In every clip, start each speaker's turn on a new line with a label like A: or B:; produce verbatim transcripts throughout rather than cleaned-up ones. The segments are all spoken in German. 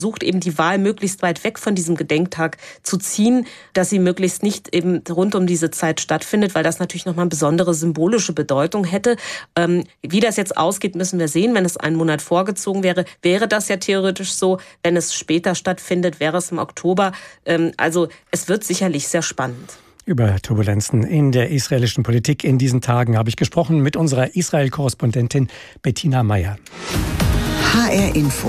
A: versucht eben die Wahl möglichst weit weg von diesem Gedenktag zu ziehen, dass sie möglichst nicht eben rund um diese Zeit stattfindet, weil das natürlich nochmal eine besondere symbolische Bedeutung hätte. Ähm, wie das jetzt ausgeht, müssen wir sehen. Wenn es einen Monat vorgezogen wäre, wäre das ja theoretisch so. Wenn es später stattfindet, wäre es im Oktober. Ähm, also es wird sicherlich sehr spannend.
B: Über Turbulenzen in der israelischen Politik in diesen Tagen habe ich gesprochen mit unserer Israel-Korrespondentin Bettina Meyer.
C: H R Info.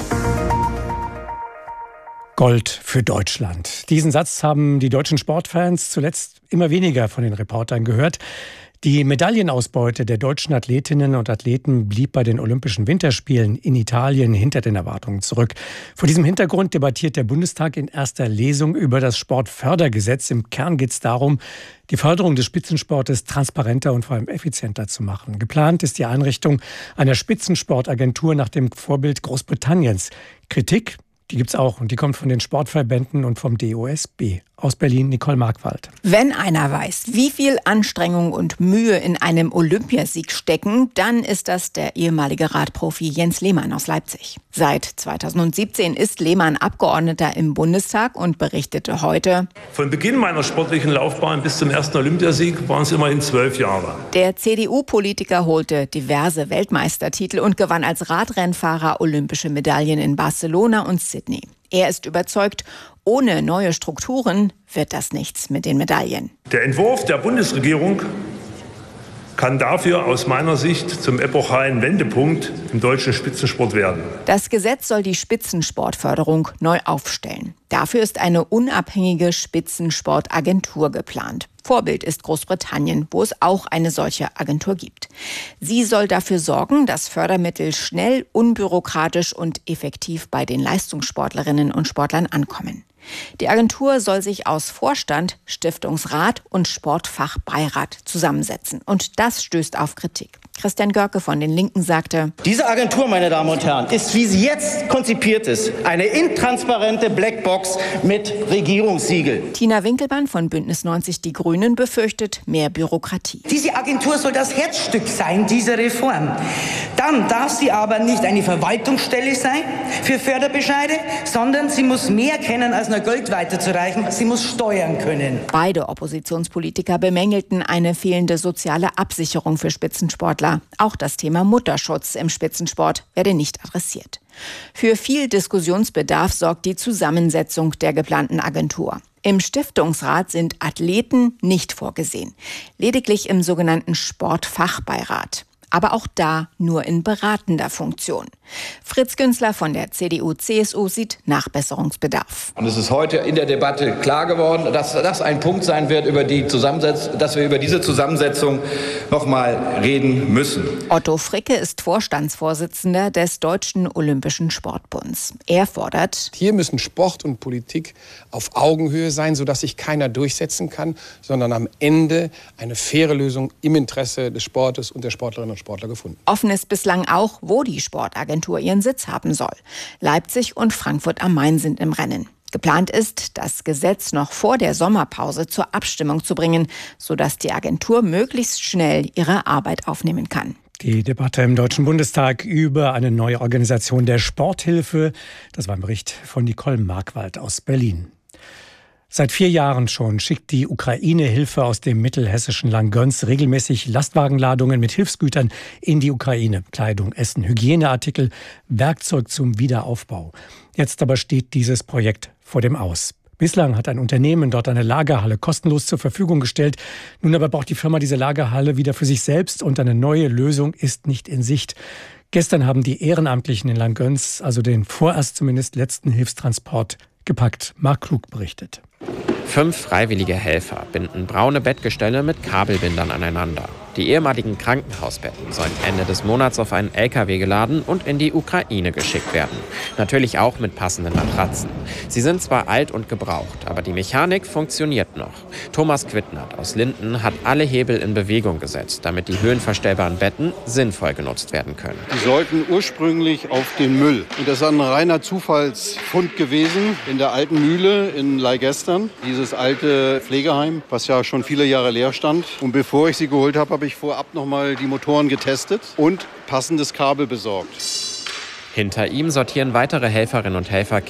B: Gold für Deutschland. Diesen Satz haben die deutschen Sportfans zuletzt immer weniger von den Reportern gehört. Die Medaillenausbeute der deutschen Athletinnen und Athleten blieb bei den Olympischen Winterspielen in Italien hinter den Erwartungen zurück. Vor diesem Hintergrund debattiert der Bundestag in erster Lesung über das Sportfördergesetz. Im Kern geht es darum, die Förderung des Spitzensportes transparenter und vor allem effizienter zu machen. Geplant ist die Einrichtung einer Spitzensportagentur nach dem Vorbild Großbritanniens. Kritik, die gibt's auch und die kommt von den Sportverbänden und vom D O S B. Aus Berlin Nicole Markwald.
D: Wenn einer weiß, wie viel Anstrengung und Mühe in einem Olympiasieg stecken, dann ist das der ehemalige Radprofi Jens Lehmann aus Leipzig. Seit zweitausendsiebzehn ist Lehmann Abgeordneter im Bundestag und berichtete heute:
E: Von Beginn meiner sportlichen Laufbahn bis zum ersten Olympiasieg waren es immerhin zwölf Jahre.
D: Der C D U-Politiker holte diverse Weltmeistertitel und gewann als Radrennfahrer olympische Medaillen in Barcelona und Sydney. Er ist überzeugt, ohne neue Strukturen wird das nichts mit den Medaillen.
E: Der Entwurf der Bundesregierung kann dafür aus meiner Sicht zum epochalen Wendepunkt im deutschen Spitzensport werden.
D: Das Gesetz soll die Spitzensportförderung neu aufstellen. Dafür ist eine unabhängige Spitzensportagentur geplant. Vorbild ist Großbritannien, wo es auch eine solche Agentur gibt. Sie soll dafür sorgen, dass Fördermittel schnell, unbürokratisch und effektiv bei den Leistungssportlerinnen und Sportlern ankommen. Die Agentur soll sich aus Vorstand, Stiftungsrat und Sportfachbeirat zusammensetzen. Und das stößt auf Kritik. Christian Görke von den Linken sagte:
F: Diese Agentur, meine Damen und Herren, ist, wie sie jetzt konzipiert ist, eine intransparente Blackbox mit Regierungssiegel.
D: Tina Winkelmann von Bündnis neunzig Die Grünen befürchtet mehr Bürokratie.
G: Diese Agentur soll das Herzstück sein dieser Reform. Dann darf sie aber nicht eine Verwaltungsstelle sein für Förderbescheide, sondern sie muss mehr kennen als nur Geld weiterzureichen. Sie muss steuern können.
D: Beide Oppositionspolitiker bemängelten eine fehlende soziale Absicherung für Spitzensportler. Auch das Thema Mutterschutz im Spitzensport werde nicht adressiert. Für viel Diskussionsbedarf sorgt die Zusammensetzung der geplanten Agentur. Im Stiftungsrat sind Athleten nicht vorgesehen, lediglich im sogenannten Sportfachbeirat. Aber auch da nur in beratender Funktion. Fritz Günzler von der C D U C S U sieht Nachbesserungsbedarf.
H: Und es ist heute in der Debatte klar geworden, dass das ein Punkt sein wird, über die Zusammensetzung, dass wir über diese Zusammensetzung noch mal reden müssen.
D: Otto Fricke ist Vorstandsvorsitzender des Deutschen Olympischen Sportbunds. Er fordert:
I: Hier müssen Sport und Politik auf Augenhöhe sein, sodass sich keiner durchsetzen kann, sondern am Ende eine faire Lösung im Interesse des Sportes und der Sportlerinnen und Sportler gefunden.
D: Offen ist bislang auch, wo die Sportagentur ihren Sitz haben soll. Leipzig und Frankfurt am Main sind im Rennen. Geplant ist, das Gesetz noch vor der Sommerpause zur Abstimmung zu bringen, sodass die Agentur möglichst schnell ihre Arbeit aufnehmen kann.
B: Die Debatte im Deutschen Bundestag über eine neue Organisation der Sporthilfe. Das war ein Bericht von Nicole Markwald aus Berlin. Seit vier Jahren schon schickt die Ukraine Hilfe aus dem mittelhessischen Langgöns regelmäßig Lastwagenladungen mit Hilfsgütern in die Ukraine. Kleidung, Essen, Hygieneartikel, Werkzeug zum Wiederaufbau. Jetzt aber steht dieses Projekt vor dem Aus. Bislang hat ein Unternehmen dort eine Lagerhalle kostenlos zur Verfügung gestellt. Nun aber braucht die Firma diese Lagerhalle wieder für sich selbst und eine neue Lösung ist nicht in Sicht. Gestern haben die Ehrenamtlichen in Langgöns also den vorerst zumindest letzten Hilfstransport gepackt. Marc Klug berichtet.
J: Fünf freiwillige Helfer binden braune Bettgestelle mit Kabelbindern aneinander. Die ehemaligen Krankenhausbetten sollen Ende des Monats auf einen L K W geladen und in die Ukraine geschickt werden. Natürlich auch mit passenden Matratzen. Sie sind zwar alt und gebraucht, aber die Mechanik funktioniert noch. Thomas Quittnert aus Linden hat alle Hebel in Bewegung gesetzt, damit die höhenverstellbaren Betten sinnvoll genutzt werden können.
K: Die sollten ursprünglich auf den Müll. Und das ist ein reiner Zufallsfund gewesen in der alten Mühle in Leigestern. Dieses alte Pflegeheim, was ja schon viele Jahre leer stand. Und bevor ich sie geholt habe, habe ich vorab noch mal die Motoren getestet und passendes Kabel besorgt.
J: Hinter ihm sortieren weitere Helferinnen und Helfer